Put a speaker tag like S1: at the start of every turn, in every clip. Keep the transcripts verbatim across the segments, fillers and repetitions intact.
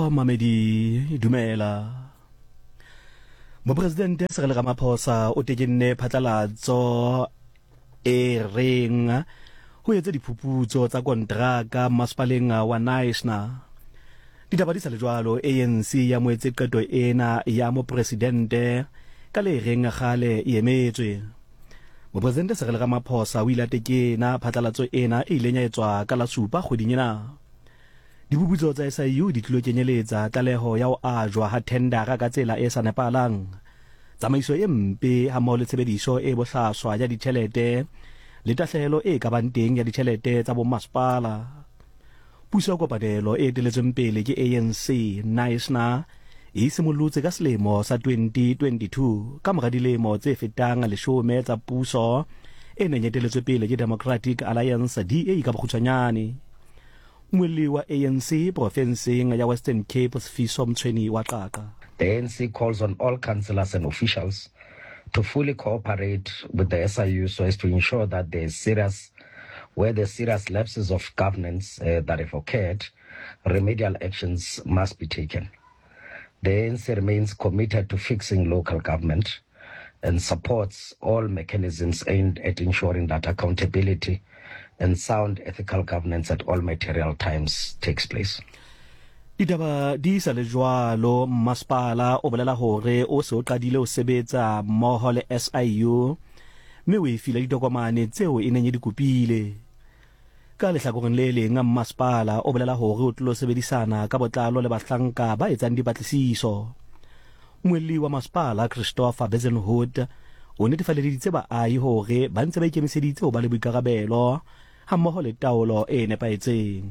S1: Mamedi dumela. Mopresidente Cyril Ramaphosa o tekenne phatlalatso e reng ho etsa diphuputso tsa kontraka masepaleng wa National. Ditaba di sa le jwalo, A N C ya moetse qeto ena ya mopresidente ka le reng gale e emetswe. Mopresidente Cyril Ramaphosa o ile a tekena phatlalatso ena e ileng ya etswa ka la supa kgweding ena. Diphuputso tsa S I U di tlilo kenyeletsa tlaleho ya ho ajwa ha tendera ka tsela e sa nepahalang, tsamaiso e mpe ha mmoho le tshebediso e bohlaswa ya ditjhelete le tahlehelo e ka bang teng ya ditjhelete tsa bommasepala. Puso ya kopanelo e eteletsweng pele ke A N C National e simollotse ka selemo sa twenty twenty-two ka mora dilemo tse fetang leshome tsa puso e neng eteletswe pele ke Democratic Alliance D A ka bokgutshwanyane. Mweli wa A N C profenseng ya Western Cape Sifiso Mtshweni wa Qaqa.
S2: The A N C calls on all councillors and officials to fully cooperate with the S I U so as to ensure that there is serious, where there are serious lapses of governance uh, that have occurred, remedial actions must be taken. The A N C remains committed to fixing local government and supports all mechanisms aimed at ensuring that accountability and sound ethical governance at all material times takes place.
S1: Ditaba di sa le jwalo, masepala o bolela hore o se o qadile ho sebetsa mmoho le S I U mme o e file ditokomane tseo e neng e di kopile. Ka lehlakoreng le leng, masepala o bolela hore o tlilo sebedisana ka botlalo le bahlanka ba etsang dipatlisiso. Mweli wa masepala Christopher Bezenhout o netefaleditse baahi hore ba ntse ba ikemiseditse ho ba le boikarabelo ha mmoho le taolo e nepahetseng.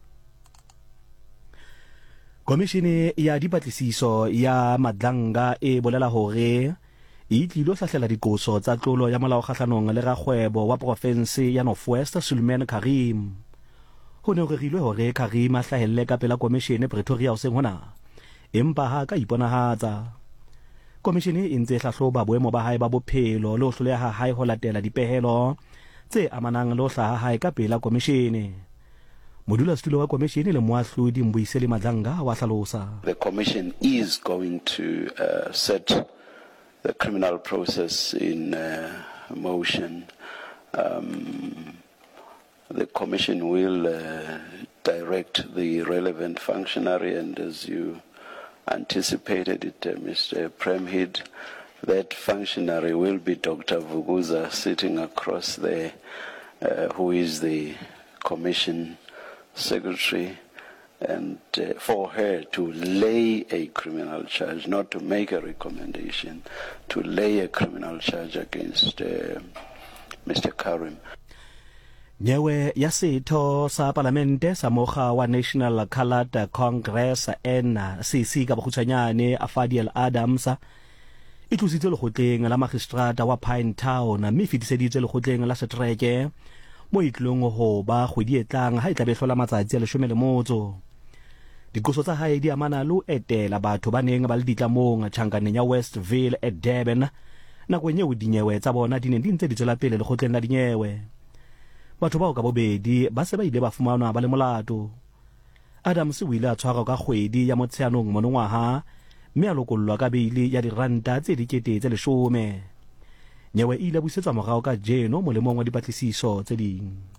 S1: Komishene ya dipatlisiso ya Madlanga e bolela hore e tlilo hlahlela dikoso tsa tlolo ya molao kgahlanong le rakgwebo wa profense ya North West Suleiman Karim. Ho ne ho rerilwe hore Karim a hlahelle ka pela komishene Pretoria hoseng hona, empa ha ka iponahatsa. Komishene e ntse hlahloba boemo ba hae ba bophelo le ho hloleha hae ho latela dipehelo tse amanang le ho hlaha hae ka pela komishene. Modulasetulo wa komishene le moahlodi Mbuyiseli Madlanga wa hlalosa.
S3: The commission is going to uh, set the criminal process in uh, motion. Um, the commission will uh, direct the relevant functionary, and as you anticipated it, uh, Mister Premhid, that functionary will be Doctor Vuguza sitting across there, uh, who is the commission secretary, and uh, for her to lay a criminal charge, not to make a recommendation, to lay a criminal charge against uh, Mister Karim.
S1: Nyewe ya setho sa parlamente sa mokga wa National Coloured Congress N C C ka bokgutshwanyane Afadiel Adams e tlositse lekgotleng la magistrata wa Pine Town mme fetiseditswe lekgotleng la Setreke mo itlong ho ba kgwedi e tlang ha e tla be hlola matsatsi a leshome le motso. Dikoso tsa hae di amana le ho etela batho ba neng ba le ditlamong tjhankaneng ya Westville e Durban nakong eo dinyewe tsa bona di neng di ntse di tswela pele lekgotleng la dinyewe. Batho bao ka bobedi ba se ba ile ba fumanwa ba le molato. Adams o ile a tshwarwa ka kgwedi ya Motsheanong monongwaha mme a lokollwa ka beili ya diranta tse dikete tse leshome. Nyewe ile a busetswa morao ka jeno molemong wa dipatlisiso tse ding.